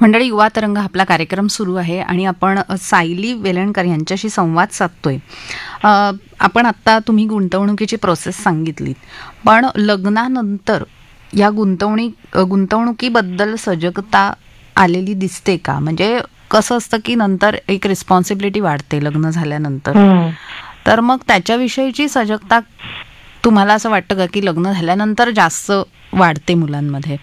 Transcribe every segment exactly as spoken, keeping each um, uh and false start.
मंडळी, युवा तरंग आपला कार्यक्रम सुरू आहे आणि आपण सायली वेलणकर यांच्याशी संवाद साधतोय. आपण आत्ता तुम्ही गुंतवणुकीची प्रोसेस सांगितली, पण लग्नानंतर या गुंतवणी गुंतवणुकीबद्दल सजगता आलेली दिसते का? म्हणजे कसं असतं की नंतर एक रिस्पॉन्सिबिलिटी वाढते लग्न झाल्यानंतर, तर मग त्याच्याविषयीची सजगता तुम्हाला असं वाटतं का की लग्न झाल्यानंतर जास्त वाढते मुलांमध्ये?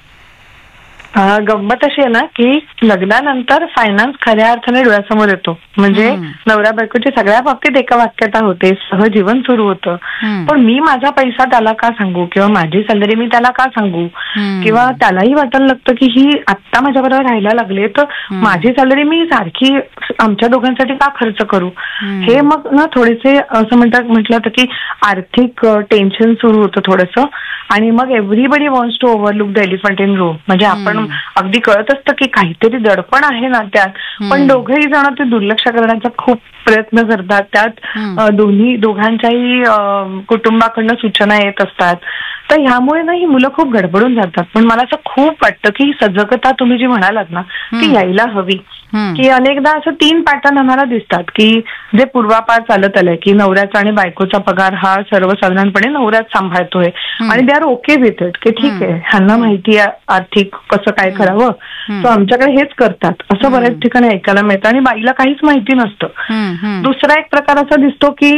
गंमत अशी आहे ना की लग्नानंतर फायनान्स खऱ्या अर्थाने डोळ्यासमोर येतो. म्हणजे नवरा बायकोची सगळ्या बाबतीत एका वाक्यता होते, सहजीवन सुरू होतं. पण मी माझा पैसा त्याला का सांगू, किंवा माझी सॅलरी मी त्याला का सांगू, किंवा त्यालाही वाटायला लागतं की ही आत्ता माझ्याबरोबर राहायला लागली तर माझी सॅलरी मी सारखी आमच्या दोघांसाठी का खर्च करू. हे मग ना थोडेसे असं म्हणतात म्हटलं होतं की आर्थिक टेन्शन सुरू होतं थोडंसं. आणि मग everybody wants to overlook the elephant in room. म्हणजे आपण अगदी कळत असतं की काहीतरी दडपण आहे ना त्यात, पण दोघंही जण ते दुर्लक्ष करण्याचा खूप प्रयत्न करतात. त्यात दोन्ही दोघांच्याही कुटुंबाकडनं सूचना येत असतात. तर ह्यामुळे ना ही मुलं खूप गडबडून जातात. पण मला असं खूप वाटतं की सजगता तुम्ही जी म्हणालात ना ती यायला हवी. की अनेकदा असं तीन पॅटर्न आम्हाला दिसतात की जे पूर्वापार चालत आलंय की नवऱ्याचा आणि बायकोचा पगार हा सर्वसाधारणपणे नवऱ्याच सांभाळतोय आणि they are okay with it, की ठीक आहे ह्यांना माहिती आहे आर्थिक कसं काय करावं, तो आमच्याकडे हेच करतात, असं बऱ्याच ठिकाणी ऐकायला मिळतं आणि बाईला काहीच माहिती नसतं. दुसरा एक प्रकार असा दिसतो की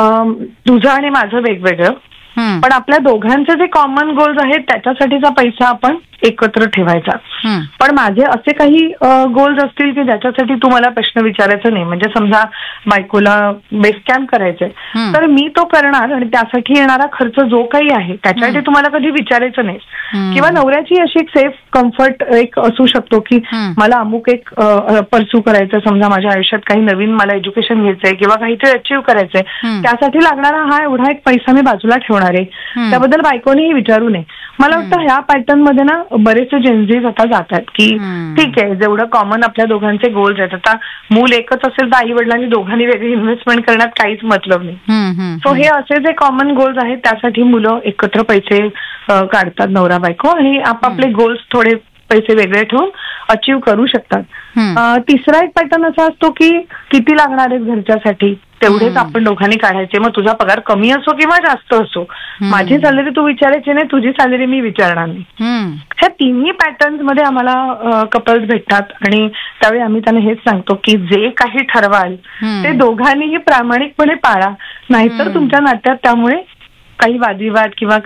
तुझं आणि माझं वेगवेगळं, पण आपल्या दोघांचे जे कॉमन गोल्स आहेत त्याच्यासाठीचा पैसा आपण एकत्र ठेवायचा. पण माझे असे काही गोल्स असतील की ज्याच्यासाठी तू मला प्रश्न विचारायचा नाही. म्हणजे समजा बायकोला बेस कॅम्प करायचंय तर मी तो करणार आणि त्यासाठी येणारा खर्च जो काही आहे त्याच्यासाठी तुम्हाला कधी विचारायचं नाही. किंवा नवऱ्याची अशी एक सेफ कम्फर्ट एक असू शकतो की मला अमुक एक परस्यू करायचं, समजा माझ्या आयुष्यात काही नवीन मला एज्युकेशन घ्यायचंय किंवा काहीतरी अचीव्ह करायचंय, त्यासाठी लागणारा हा एवढा एक पैसा मी बाजूला ठेवणार आहे, त्याबद्दल बायकोनेही विचारू नये. मला वाटतं ह्या पॅटर्न मध्ये ना बरेचसे जेनझीज आता जातात की ठीक आहे जेवढं कॉमन आपल्या दोघांचे गोल्स आहेत, आता मूल एकच असेल तर आई वडिलांनी दोघांनी वेगळी इन्व्हेस्टमेंट करण्यात काहीच मतलब नाही. सो हे असे जे कॉमन गोल्स आहेत त्यासाठी मुलं एकत्र पैसे काढतात नवरा बायको आणि आपापले गोल्स थोडे पैसे वेगळे ठेवून अचीव्ह करू शकतात. तिसरा एक पॅटर्न असा असतो की किती लागणार आहेत घरच्यासाठी तेवढेच आपण दोघांनी काढायचे. मग तुझा पगार कमी असो किंवा जास्त असो, माझी सॅलरी तू विचारायची नाही, तुझी सॅलरी मी विचारणार नाही. ह्या तिन्ही पॅटर्न्स मध्ये आम्हाला कपल्स भेटतात आणि त्यावेळी आम्ही त्यांना हेच सांगतो की जे काही ठरवाल ते दोघांनीही प्रामाणिकपणे पाळा, नाहीतर तुमच्या नात्यात त्यामुळे काही वादविवाद किंवा